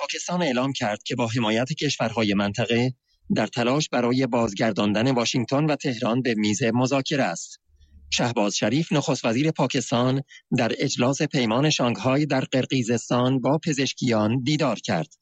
پاکستان اعلام کرد که با حمایت کشورهای منطقه در تلاش برای بازگرداندن واشنگتن و تهران به میز مذاکره است. شهباز شریف نخست وزیر پاکستان در اجلاس پیمان شانگهای در قرقیزستان با پزشکیان دیدار کرد.